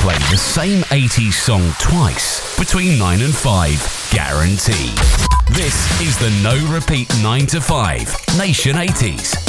play the same 80s song twice between 9 and 5, guaranteed. This is the No Repeat 9 to 5 Nation 80s.